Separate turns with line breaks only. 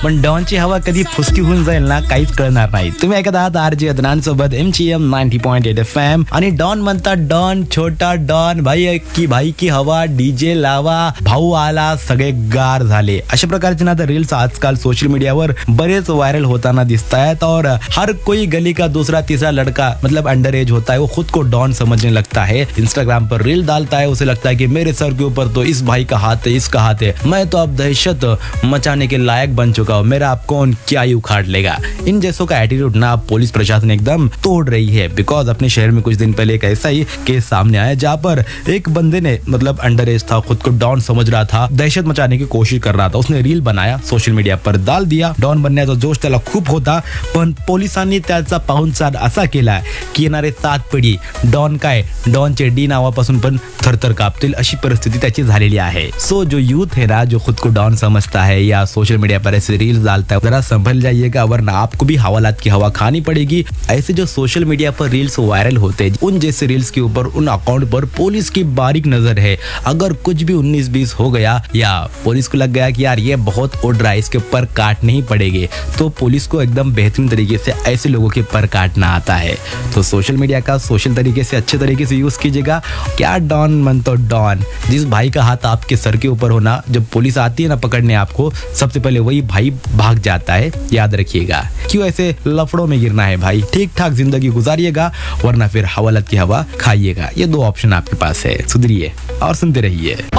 पण डॉनची हवा कधी फुसकी होऊन जाईल ना काहीच कळणार नाही. तुम्ही ऐकत आहात आरजे अदनान सोबत MGM 90.8 FM. आणि डॉन म्हणतात डॉन, छोटा डॉन, भाई की हवा, डीजे लावा, भाऊ आला, सगळे गार झाले. अशा प्रकारचे ना रील्स आजकाल सोशल मीडियावर बरेच वायरल होताना दिसत आहेत. और हर कोई गली का दूसरा तीसरा लड़का मतलब अंडर एज होता है वो खुद को डॉन समझने लगता है. इंस्टाग्राम पर रील डालता है, उसे लगता है कि मेरे सर के ऊपर तो इस भाई का हाथ है, इसका हाथ है, मैं तो अब दहशत मचाने के लायक बन चुका हूँ, मेरा अब कौन क्या ही उखाड़ लेगा. इन जैसों का एटीट्यूड ना पुलिस प्रशासन एकदम तोड़ रही है. बिकॉज अपने शहर में कुछ दिन पहले एक ऐसा ही केस सामने आया जहाँ पर एक बंदे ने मतलब अंडर एज था, खुद को डॉन समझ रहा था, दहशत मचाने की कोशिश कर रहा था. उसने रील बनाया, सोशल मीडिया पर डाल दिया. डॉन बनण्याचा जोश त्याला खूप होता, पण पोलिसांनी त्याचा पाहुणचार असा केला की येणारे 7 पिढी डॉन काय, डॉनचे डी नावापासून पण थरथर कापतील अशी परिस्थिती त्याची झालेली आहे. सो जो यूथ है ना, जो खुद को डॉन समझता है या सोशल मीडिया पर ऐसे रील्स डालता है, जरा संभल जाइएगा वरना आपको भी हवालात की हवा खानी पड़ेगी. ऐसे जो सोशल मीडिया पर रील्स वायरल होते हैं, उन जैसे रील्स के ऊपर उन अकाउंट पर पुलिस की बारीक नजर है. अगर कुछ भी 19-20 हो गया या पुलिस को लग गया कि यार ये बहुत उड़ रहा है, इसके पर काटने ही पड़ेंगे, तो पुलिस को एकदम बेहतरीन तरीके से ऐसे लोगों के पर काटना आता है. तो सोशल मीडिया का सोशल तरीके से अच्छे तरीके से यूज कीजिएगा. क्या डॉन मन तो डॉन, जिस भाई का हाथ आपके सर के ऊपर होना, जब पुलिस आती है ना पकड़ने आपको, सबसे पहले वही भाई भाग जाता है. याद रखिएगा, क्यों ऐसे लफड़ों में गिरना है भाई, ठीक ठाक जिंदगी गुजारिएगा वरना फिर हवालत की हवा खाइएगा. ये 2 ऑप्शन आपके पास है. सुधरिए और सुनते रहिए.